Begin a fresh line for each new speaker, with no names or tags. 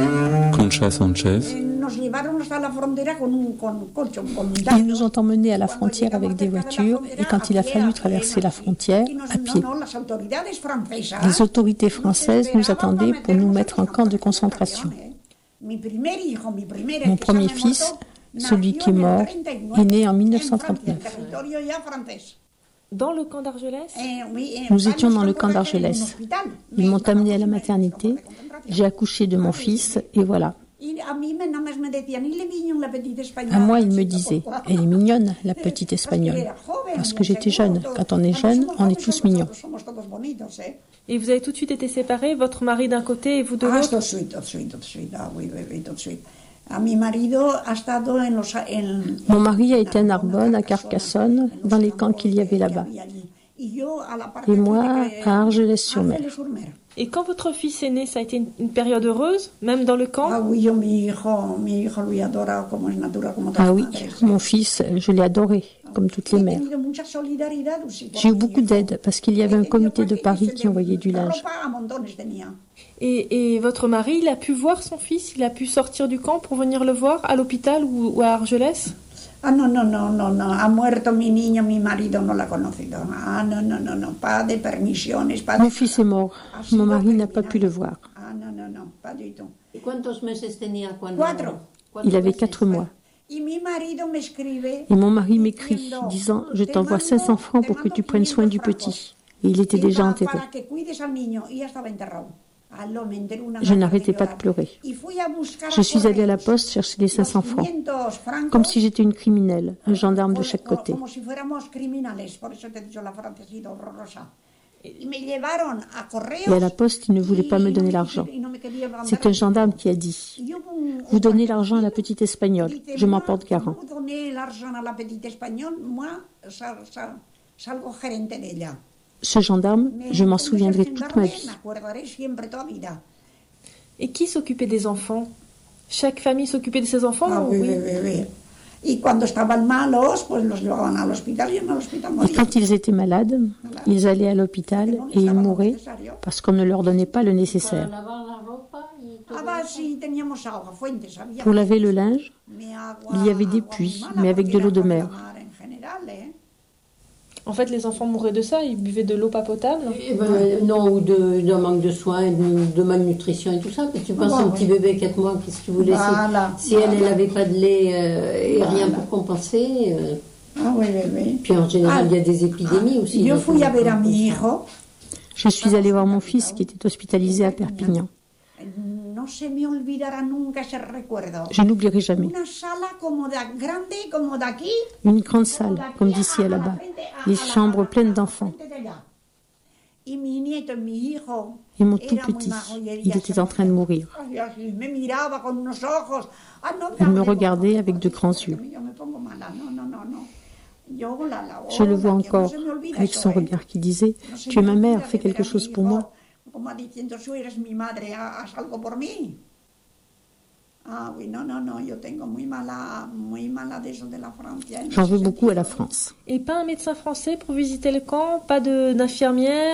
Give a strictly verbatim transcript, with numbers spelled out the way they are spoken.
Concha Sanchez.
Ils nous ont emmenés à la frontière avec des voitures et quand il a fallu traverser la frontière, à pied. Les autorités françaises nous attendaient pour nous mettre en camp de concentration. Mon premier fils, celui qui est mort, est né en mille neuf cent trente-neuf.
Dans le camp d'Argelès ?
Nous étions dans le camp d'Argelès. Ils m'ont amené à la maternité, j'ai accouché de mon fils et voilà. À moi, ils me disaient, elle est mignonne, la petite espagnole. Parce que j'étais jeune. Quand on est jeune, on est tous mignons.
Et vous avez tout de suite été séparés, votre mari d'un côté et vous de l'autre ?
Tout de suite, tout de suite, tout de suite. Ah oui, oui, oui, tout de suite.
Mon mari a été à Narbonne, à Carcassonne, dans les camps qu'il y avait là-bas. Et moi, à Argelès-sur-Mer.
Et quand votre fils est né, ça a été une, une période heureuse, même dans le camp ?
Ah oui,
mon fils, je l'ai adoré, comme toutes les mères. J'ai eu beaucoup d'aide parce qu'il y avait un comité de Paris qui envoyait du linge.
Et, et votre mari, il a pu voir son fils ? Il a pu sortir du camp pour venir le voir à l'hôpital ou, ou à Argelès ?
Ah non, non, non, non, non, ha muerto mi niño, mi marido no l'ha conocido. Ah non, non, non, non, pas de permisiones, pas de...
Mon fils est mort, mon mari n'a pas pu le voir.
Ah non, non, non, pas du tout.
¿Cuántos meses tenía cuando...
Cuatro.
Il avait quatre mois.
Et
mon mari m'écrit, disant, je t'envoie cinq cents francs pour que tu prennes soin du petit. Et il était déjà enterré. Je n'arrêtais pas de pleurer. Je suis allée à la poste chercher les cinq cents francs, comme si j'étais une criminelle, un gendarme de chaque côté. Et à la poste, il ne voulait pas me donner l'argent. C'est un gendarme qui a dit, vous donnez l'argent à la petite espagnole, je m'en porte garant. Ce gendarme, je m'en souviendrai toute ma vie.
Et qui s'occupait des enfants ? Chaque famille s'occupait de ses enfants ?
Ah, oui, oui, oui, oui. Et quand
ils étaient malades, ils allaient à l'hôpital et ils mouraient parce qu'on ne leur donnait pas le nécessaire. Pour laver le linge, il y avait des puits, mais avec de l'eau de mer.
En fait, les enfants mouraient de ça, ils buvaient de l'eau pas potable.
Eh ben, non, ou de, d'un manque de soins, de, de malnutrition et tout ça. Mais tu penses à un petit bébé quatre mois, qu'est-ce que tu voulais voilà, Si, si voilà. elle n'avait pas de lait euh, et voilà. rien pour compenser. Euh...
Ah oui, oui, oui.
Puis en général, il ah, y a des épidémies
ah,
aussi.
Je fui a ver a mi hijo.
Je suis allée voir mon fils qui était hospitalisé à Perpignan. Je n'oublierai jamais. Une grande salle, comme d'ici à là-bas. Les chambres pleines d'enfants. Et mon tout petit, il était en train de mourir. Il me regardait avec de grands yeux. Je le vois encore, avec son regard qui disait « Tu es ma mère, fais quelque chose pour moi ».
Como diciendo, si eres mi madre, haz algo por mí. Ah oui, non, non, non, yo tengo muy mala, muy mala de eso de la Francia.
J'en veux beaucoup à la France.
Et pas un médecin français pour visiter le camp, pas de, d'infirmière?